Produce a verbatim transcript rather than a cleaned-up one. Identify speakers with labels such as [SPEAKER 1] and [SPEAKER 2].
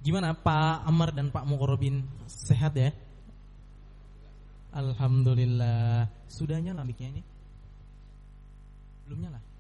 [SPEAKER 1] Gimana Pak Amar dan Pak Muqarrabin, sehat ya? Alhamdulillah. Sudah nyala mic-nya ini? Belum nyala?